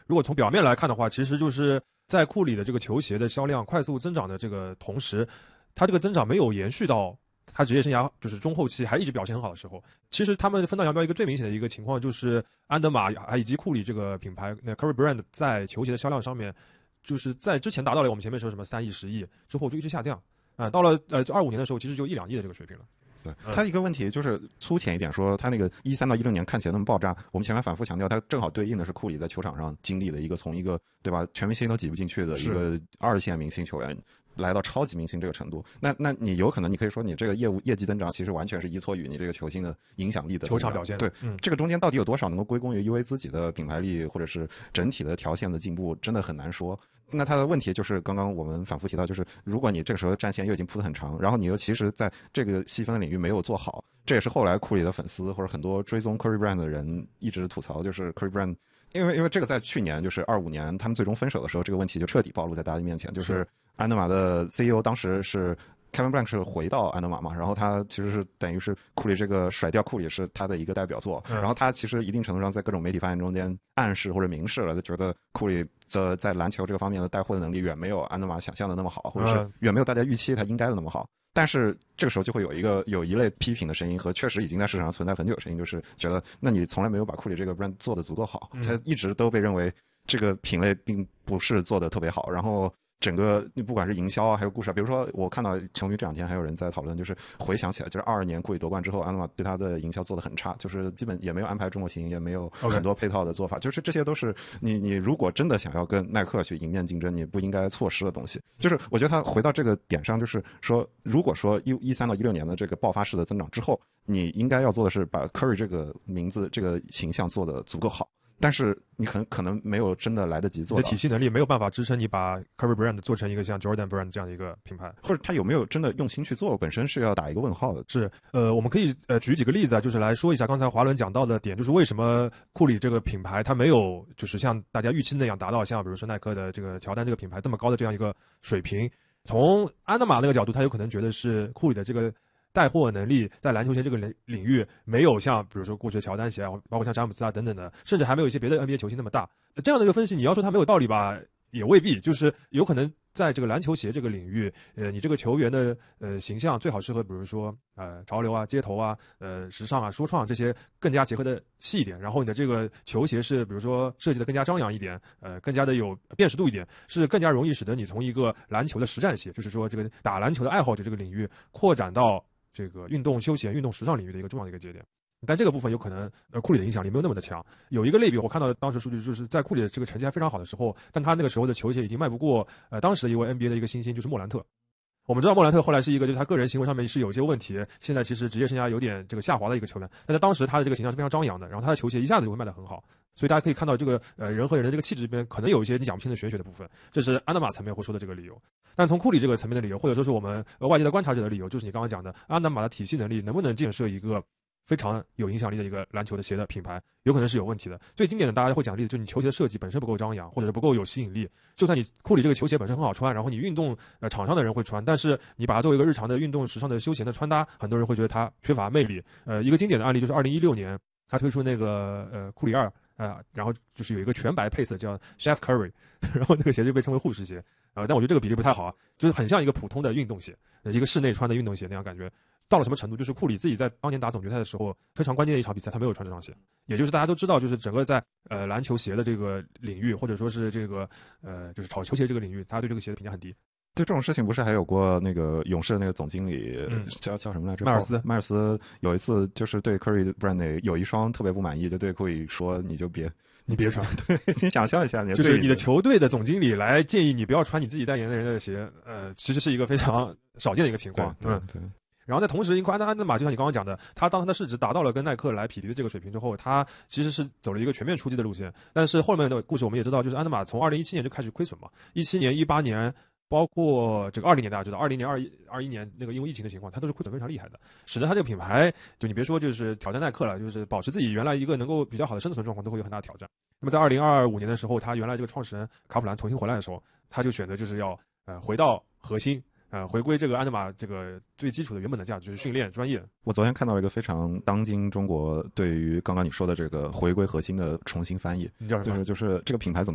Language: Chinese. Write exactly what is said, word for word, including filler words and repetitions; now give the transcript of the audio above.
如果从表面来看的话，其实就是在库里的这个球鞋的销量快速增长的这个同时，他这个增长没有延续到他职业生涯就是中后期还一直表现很好的时候。其实他们分道扬镳一个最明显的一个情况就是安德玛还以及库里这个品牌那 Curry Brand 在球鞋的销量上面，就是在之前达到了我们前面说什么三亿十亿之后就一直下降啊、呃，到了呃二五年的时候其实就一两亿的这个水平了。 对，他一个问题就是粗浅一点说，他那个一三到一六年看起来那么爆炸，我们前面反复强调，他正好对应的是库里在球场上经历的一个从一个对吧全明星都挤不进去的一个二线明星球员，来到超级明星这个程度。那那你有可能你可以说你这个业务业绩增长其实完全是依托于你这个球星的影响力的球场表现。 对、 嗯， 这个中间到底有多少能够归功于 U A 自己的品牌力或者是整体的条线的进步，真的很难说。那他的问题就是刚刚我们反复提到，就是如果你这个时候战线又已经铺得很长，然后你又其实在这个细分的领域没有做好，这也是后来库里的粉丝或者很多追踪 Curry Brand 的人一直吐槽，就是 Curry Brand， 因为因为这个在去年就是二五年他们最终分手的时候，这个问题就彻底暴露在大家面前，就是安德玛的 C E O 当时是Kevin Blank 是回到安德玛嘛，然后他其实是等于是库里这个甩掉库里是他的一个代表作、嗯、然后他其实一定程度上在各种媒体发言中间暗示或者明示了，就觉得库里的在篮球这个方面的带货的能力远没有安德玛想象的那么好，或者是远没有大家预期他应该的那么好。但是这个时候就会有一个有一类批评的声音和确实已经在市场上存在很久的声音，就是觉得那你从来没有把库里这个 brand 做得足够好，他一直都被认为这个品类并不是做得特别好，然后整个不管是营销啊还有故事啊，比如说我看到球迷这两天还有人在讨论，就是回想起来就是二二年库里夺冠之后，安德玛对他的营销做得很差，就是基本也没有安排中国行，也没有很多配套的做法、okay. 就是这些都是你你如果真的想要跟耐克去迎面竞争，你不应该错失的东西。就是我觉得他回到这个点上，就是说如果说一一三到一六年的这个爆发式的增长之后，你应该要做的是把 Curry 这个名字这个形象做得足够好，但是你很可能没有真的来得及做到， 你的体系能力没有办法支撑你把 Curry Brand 做成一个像 Jordan Brand 这样的一个品牌， 或者他有没有真的用心去做，本身是要打一个问号的。 是，呃，我们可以呃举几个例子啊，就是来说一下刚才华伦讲到的点，就是为什么库里这个品牌它没有就是像大家预期那样达到像比如说耐克的这个乔丹这个品牌这么高的这样一个水平。从安德玛那个角度，他有可能觉得是库里的这个带货能力在篮球鞋这个领领域没有像比如说过去的乔丹鞋啊，包括像詹姆斯啊等等的，甚至还没有一些别的 N B A 球星那么大。这样的一个分析，你要说他没有道理吧，也未必，就是有可能在这个篮球鞋这个领域，呃，你这个球员的呃形象最好适合比如说呃潮流啊、街头啊、呃时尚啊、说唱这些更加结合的细一点，然后你的这个球鞋是比如说设计的更加张扬一点，呃，更加的有辨识度一点，是更加容易使得你从一个篮球的实战鞋，就是说这个打篮球的爱好者这个领域扩展到这个运动休闲、运动时尚领域的一个重要的一个节点。但这个部分有可能呃库里的影响力没有那么的强。有一个类比，我看到当时数据就是在库里的这个成绩还非常好的时候，但他那个时候的球鞋已经卖不过呃当时的一位 N B A 的一个新星，就是莫兰特。我们知道莫兰特后来是一个就是他个人行为上面是有一些问题，现在其实职业生涯有点这个下滑的一个球员，但在当时他的这个形象是非常张扬的，然后他的球鞋一下子就会卖得很好。所以大家可以看到这个呃人和人的这个气质这边可能有一些你讲不清的玄学的部分，这是安德玛层面会说的这个理由。但从库里这个层面的理由，或者说是我们呃外界的观察者的理由，就是你刚刚讲的安德玛的体系能力能不能建设一个非常有影响力的一个篮球的鞋的品牌，有可能是有问题的。最经典的大家会讲的例子就是你球鞋的设计本身不够张扬，或者是不够有吸引力。就算你库里这个球鞋本身很好穿，然后你运动呃场上的人会穿，但是你把它作为一个日常的运动时尚的休闲的穿搭，很多人会觉得它缺乏魅力。呃，一个经典的案例就是二零一六年他推出那个呃库里二。啊、呃，然后就是有一个全白配色叫 Chef Curry， 然后那个鞋就被称为护士鞋，啊、呃，但我觉得这个比例不太好啊，就是很像一个普通的运动鞋，一个室内穿的运动鞋那样感觉。到了什么程度？就是库里自己在当年打总决赛的时候，非常关键的一场比赛，他没有穿这双鞋。也就是大家都知道，就是整个在呃篮球鞋的这个领域，或者说是这个呃就是炒球鞋这个领域，大家对这个鞋的评价很低。 对这种事情不是还有过那个勇士的那个总经理、嗯、叫叫什么来着？ 迈尔斯。 迈尔斯有一次就是对 Curry Brand 有一双特别不满意，就对库里说：“你就别你别穿。” 对，你想象一下，你就是你的球队的总经理来建议你不要穿你自己代言的人的鞋，呃，其实是一个非常少见的一个情况。 对对对。 嗯然后在同时，因为安德安德玛就像你刚刚讲的，他当他的市值达到了跟耐克来匹敌的这个水平之后，他其实是走了一个全面出击的路线。但是后面的故事我们也知道，就是安德玛从二零一七年就开始亏损嘛，一七年、一八年，包括这个二零年大家知道，二零年、二一、二一年那个因为疫情的情况，他都是亏损非常厉害的，使得他这个品牌就你别说就是挑战耐克了，就是保持自己原来一个能够比较好的生存状况都会有很大的挑战。那么在二零二五年的时候，他原来这个创始人卡普兰重新回来的时候，他就选择就是要呃回到核心。呃，回归这个安德玛这个最基础的原本的价值，就是训练专业。 我昨天看到了一个非常当今中国对于刚刚你说的这个回归核心的重新翻译， 你叫什么？ 就是就是这个品牌怎么